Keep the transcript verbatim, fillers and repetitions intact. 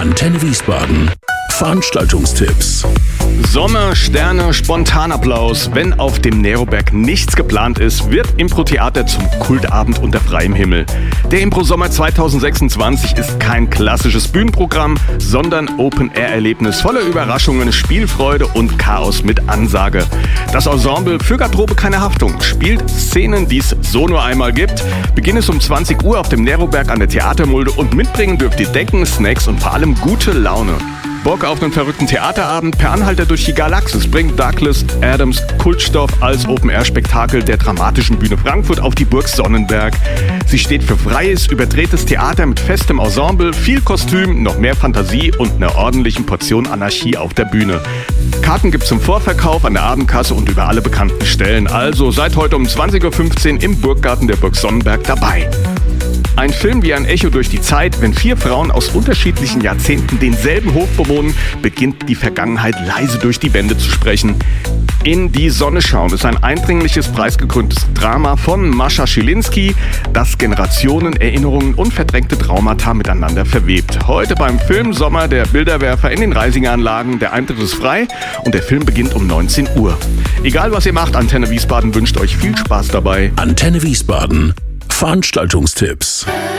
Antenne Wiesbaden. Veranstaltungstipps. Sommer, Sterne, Spontanapplaus. Wenn auf dem Neroberg nichts geplant ist, wird Impro-Theater zum Kultabend unter freiem Himmel. Der Impro-Sommer zwanzig sechsundzwanzig ist kein klassisches Bühnenprogramm, sondern Open-Air-Erlebnis voller Überraschungen, Spielfreude und Chaos mit Ansage. Das Ensemble für Garderobe keine Haftung spielt Szenen, die es so nur einmal gibt. Beginn ist um zwanzig Uhr auf dem Neroberg an der Theatermulde und mitbringen dürft ihr Decken, Snacks und vor allem gute Laune. Bock auf einen verrückten Theaterabend per Anhalter durch die Galaxis bringt Douglas Adams Kultstoff als Open-Air-Spektakel der Dramatischen Bühne Frankfurt auf die Burg Sonnenberg. Sie steht für freies, überdrehtes Theater mit festem Ensemble, viel Kostüm, noch mehr Fantasie und einer ordentlichen Portion Anarchie auf der Bühne. Karten gibt's zum Vorverkauf an der Abendkasse und über alle bekannten Stellen. Also seid heute um zwanzig Uhr fünfzehn im Burggarten der Burg Sonnenberg dabei. Ein Film wie ein Echo durch die Zeit, wenn vier Frauen aus unterschiedlichen Jahrzehnten denselben Hof bewohnen, beginnt die Vergangenheit leise durch die Wände zu sprechen. In die Sonne schauen ist ein eindringliches, preisgekröntes Drama von Mascha Schilinski, das Generationen, Erinnerungen und verdrängte Traumata miteinander verwebt. Heute beim Film Sommer der Bilderwerfer in den Reisinger Anlagen. Der Eintritt ist frei und der Film beginnt um neunzehn Uhr. Egal was ihr macht, Antenne Wiesbaden wünscht euch viel Spaß dabei. Antenne Wiesbaden. Veranstaltungstipps.